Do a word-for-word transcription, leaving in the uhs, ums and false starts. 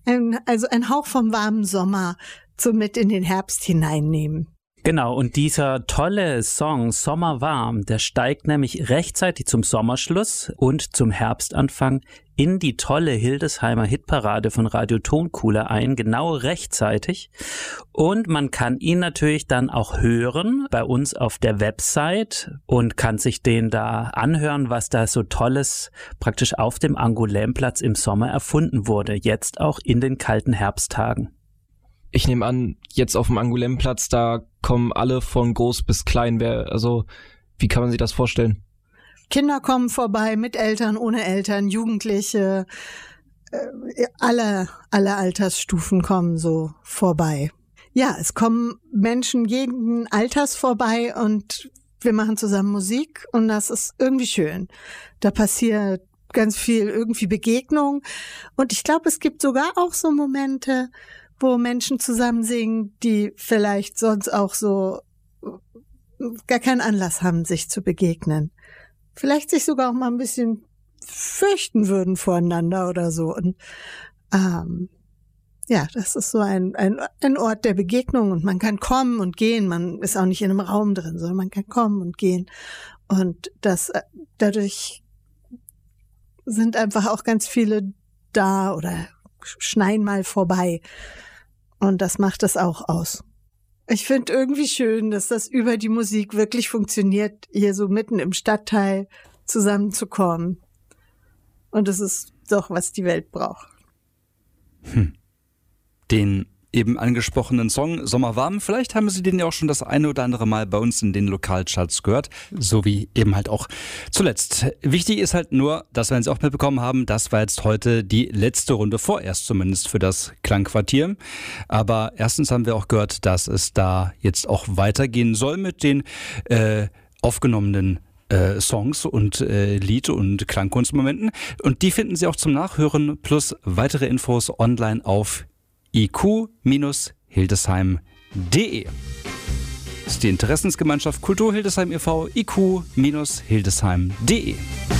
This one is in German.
ein, also ein Hauch vom warmen Sommer so mit in den Herbst hineinnehmen. Genau, und dieser tolle Song Sommerwarm, der steigt nämlich rechtzeitig zum Sommerschluss und zum Herbstanfang in die tolle Hildesheimer Hitparade von Radio Tonkuhle ein, genau rechtzeitig. Und man kann ihn natürlich dann auch hören bei uns auf der Website und kann sich den da anhören, was da so Tolles praktisch auf dem Angoulême-Platz im Sommer erfunden wurde, jetzt auch in den kalten Herbsttagen. Ich nehme an, jetzt auf dem Angoulême-Platz, da kommen alle von groß bis klein. Wer, also, wie kann man sich das vorstellen? Kinder kommen vorbei, mit Eltern, ohne Eltern, Jugendliche, äh, alle, alle Altersstufen kommen so vorbei. Ja, es kommen Menschen jeden Alters vorbei und wir machen zusammen Musik und das ist irgendwie schön. Da passiert ganz viel irgendwie Begegnung und ich glaube, es gibt sogar auch so Momente, wo Menschen zusammen singen, die vielleicht sonst auch so gar keinen Anlass haben, sich zu begegnen. Vielleicht sich sogar auch mal ein bisschen fürchten würden voreinander oder so. Und ähm, ja, das ist so ein, ein, ein Ort der Begegnung und man kann kommen und gehen. Man ist auch nicht in einem Raum drin, sondern man kann kommen und gehen. Und das dadurch sind einfach auch ganz viele da oder schneien mal vorbei. Und das macht es auch aus. Ich finde irgendwie schön, dass das über die Musik wirklich funktioniert, hier so mitten im Stadtteil zusammenzukommen. Und es ist doch, was die Welt braucht. Hm. Den eben angesprochenen Song Sommerwarm, vielleicht haben Sie den ja auch schon das eine oder andere Mal bei uns in den Lokalcharts gehört, so wie eben halt auch zuletzt. Wichtig ist halt nur, dass wir jetzt auch mitbekommen haben, das war jetzt heute die letzte Runde, vorerst zumindest für das Klangquartier. Aber erstens haben wir auch gehört, dass es da jetzt auch weitergehen soll mit den äh, aufgenommenen Äh, Songs und äh, Lied- und Klangkunstmomenten. Und die finden Sie auch zum Nachhören plus weitere Infos online auf i q Bindestrich hildesheim punkt de. Das ist die Interessensgemeinschaft Kultur Hildesheim e V, i q Bindestrich hildesheim punkt de.